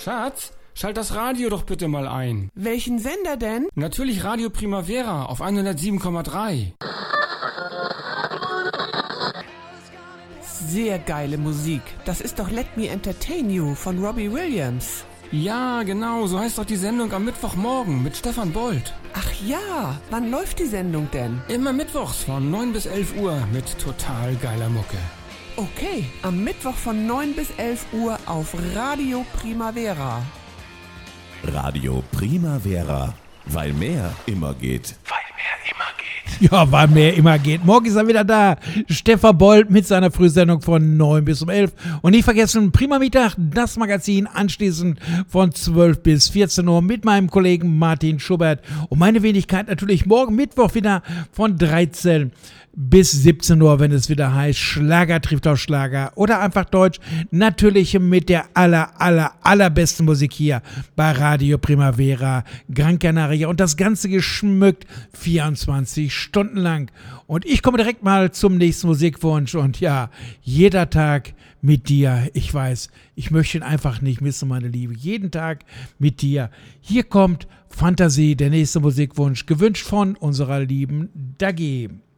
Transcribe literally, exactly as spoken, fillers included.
Schatz, schalt das Radio doch bitte mal ein. Welchen Sender denn? Natürlich Radio Primavera auf hundertsieben Komma drei. Sehr geile Musik. Das ist doch Let Me Entertain You von Robbie Williams. Ja, genau, so heißt doch die Sendung am Mittwochmorgen mit Stefan Bolt. Ach ja, wann läuft die Sendung denn? Immer mittwochs von neun bis elf Uhr mit total geiler Mucke. Okay, am Mittwoch von neun bis elf Uhr auf Radio Primavera. Radio Primavera, weil mehr immer geht. Weil mehr immer geht. Ja, weil mehr immer geht. Morgen ist er wieder da. Stefan Bolt mit seiner Frühsendung von neun bis um elf. Und nicht vergessen, Prima Mittag, das Magazin anschließend von zwölf bis vierzehn Uhr mit meinem Kollegen Martin Schubert. Und meine Wenigkeit natürlich morgen Mittwoch wieder von dreizehn bis siebzehn Uhr, wenn es wieder heißt, Schlager trifft auf Schlager oder einfach Deutsch, natürlich mit der aller, aller, allerbesten Musik hier bei Radio Primavera, Gran Canaria und das Ganze geschmückt vierundzwanzig Stunden lang. Und ich komme direkt mal zum nächsten Musikwunsch und ja, jeder Tag mit dir, ich weiß, ich möchte ihn einfach nicht missen, meine Liebe, jeden Tag mit dir. Hier kommt Fantasie, der nächste Musikwunsch, gewünscht von unserer lieben Dagi.